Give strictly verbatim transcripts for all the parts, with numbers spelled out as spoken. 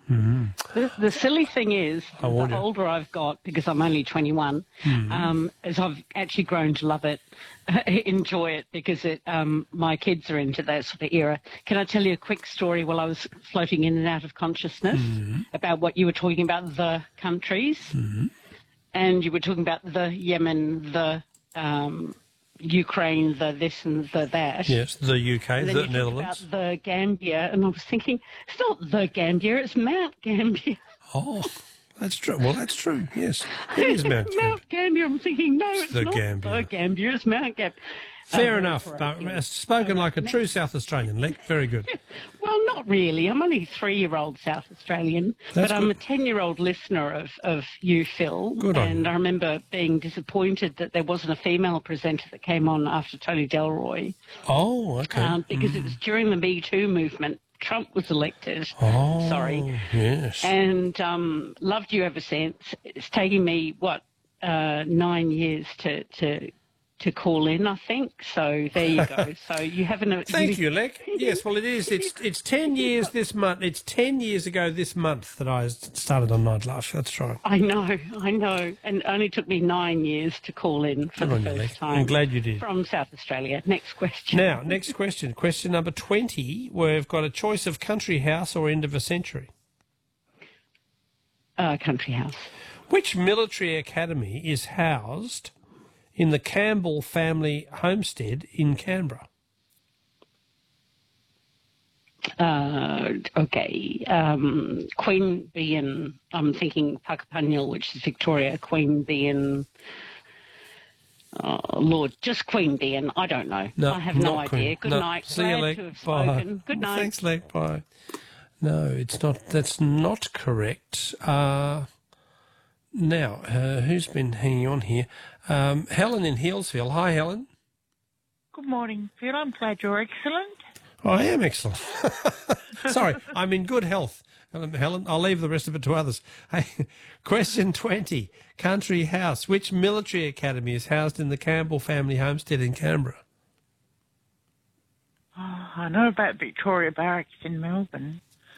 Mm-hmm. The, the silly thing is, the you. older I've got, because I'm only twenty-one, Mm-hmm. um, is I've actually grown to love it, enjoy it, because it um, my kids are into that sort of era. Can I tell you a quick story while I was floating in and out of consciousness Mm-hmm. about what you were talking about, the countries? Mm-hmm. And you were talking about the Yemen, the um, Ukraine, the this and the that. Yes, the U K, And then the you talked Netherlands. about the Gambia, and I was thinking, it's not the Gambia, it's Mount Gambia. Oh, that's true. Well, that's true, yes. It is Mount Gambia. Mount Gambia. I'm thinking, no, it's, the not Gambia. the Gambia, it's Mount Gambia. Fair Oh, enough. Uh, yeah. spoken like a true South Australian, Leck. Very good. Well, not really. I'm only a three-year-old South Australian, That's but I'm good. a ten-year-old listener of, of you, Phil. Good on and you. I remember being disappointed that there wasn't a female presenter that came on after Tony Delroy, Oh, okay. um, because it was during the Me Too movement. Trump was elected. Oh, Sorry. yes. And um, loved you ever since. It's taken me, what, uh, nine years to, to to call in, I think. So there you go. So you haven't... Thank you, Leck. Yes, well, it is. It's it's ten years this month. It's ten years ago this month that I started on Night Life. That's right. I know, I know. And it only took me nine years to call in for Good the on you, first Leck. time. I'm glad you did. From South Australia. Next question. Now, next question. Question number twenty. We've got a choice of country house or end of a century. Uh, country house. Which military academy is housed in the Campbell family homestead in Canberra? Uh, okay. Um, Queanbeyan, I'm thinking Puckapunyal, which is Victoria. Queanbeyan, oh, Lord, just Queanbeyan. I don't know. No, I have no not idea. Queen. Good no. night. See you, Glad Leck. to have Bye. spoken. Good night. Thanks, Leck. Bye. No, it's not. That's not correct. Uh, now, uh, who's been hanging on here? Um, Helen in Healesville. Hi, Helen. Good morning, Phil. I'm glad you're excellent. I am excellent. Sorry, I'm in good health. Helen, Helen, I'll leave the rest of it to others. Hey, question twenty. Country house. Which military academy is housed in the Campbell family homestead in Canberra? Oh, I know about Victoria Barracks in Melbourne.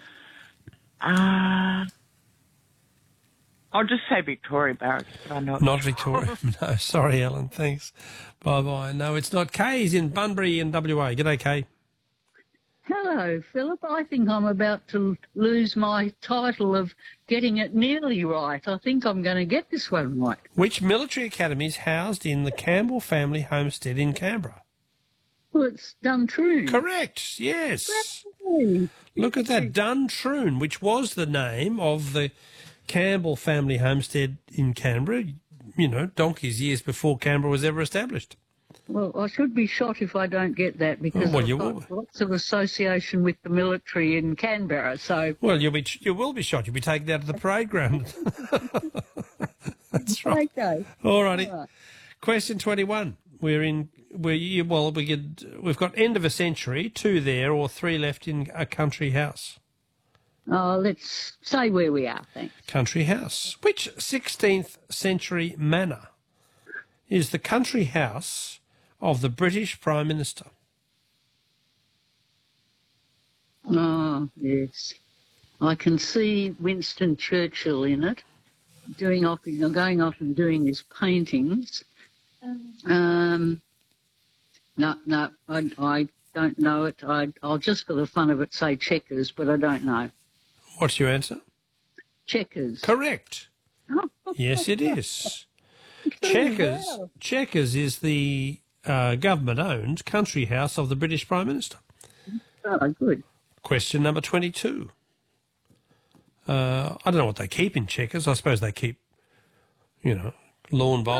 Uh, I'll just say Victoria Barracks, but I'm not Not sure. Victoria. No, sorry, Helen. Thanks. Bye-bye. No, it's not. Kay's in Bunbury in W A. G'day, Kay. Hello, Philip. I think I'm about to lose my title of getting it nearly right. I think I'm going to get this one right. Which military academy is housed in the Campbell family homestead in Canberra? Well, it's Duntroon. Correct, yes. Hey. Look at that, Duntroon, which was the name of the Campbell family homestead in Canberra, you know, donkey's years before Canberra was ever established. Well, I should be shot if I don't get that because Oh, well, I've you got will. lots of association with the military in Canberra, so... Well, you'll be, you will be shot. You'll be taken out of the parade ground. That's right. Okay. All righty. All right. Question twenty-one. We're in, we're, well, we could, we've got end of a century, two there, or three left in a country house. Oh, let's say where we are, thanks. Country house. Which sixteenth century manor is the country house of the British Prime Minister? Oh, yes. I can see Winston Churchill in it, doing off, going off and doing his paintings. Um, no, no, I, I don't know it. I, I'll just for the fun of it say Checkers, but I don't know. What's your answer? Checkers. Correct. Yes, it is. Checkers, Wow. Checkers is the uh, government-owned country house of the British Prime Minister. Oh, good. Question number twenty-two. Uh, I don't know what they keep in Checkers. I suppose they keep, you know, lawn bowls.